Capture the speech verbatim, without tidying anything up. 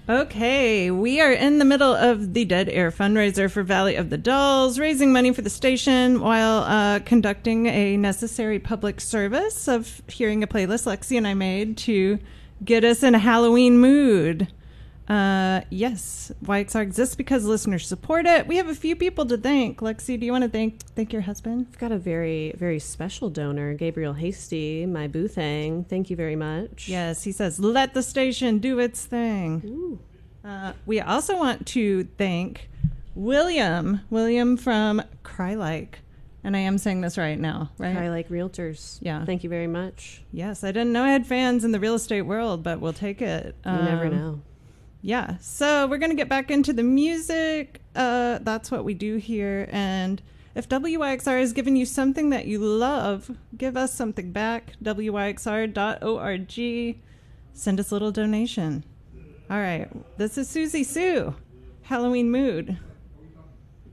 Okay, we are in the middle of the Dead Air fundraiser for Valley of the Dolls, raising money for the station while uh, conducting a necessary public service of hearing a playlist Lexi and I made to get us in a Halloween mood. Uh, yes, Y X R exists because listeners support it. We have a few people to thank. Lexi, do you want to thank thank your husband? I've got a very, very special donor, Gabriel Hasty, my boo thing. Thank you very much. Yes, he says, let the station do its thing. Ooh. Uh, we also want to thank William, William from Crylike. And I am saying this right now, right? Crylike Realtors. Yeah. Thank you very much. Yes, I didn't know I had fans in the real estate world, but we'll take it. You Um, never know. Yeah, so we're going to get back into the music. Uh, that's what we do here. And if W Y X R has given you something that you love, give us something back. W Y X R dot org. Send us a little donation. All right, this is Susie Sue, Halloween Mood.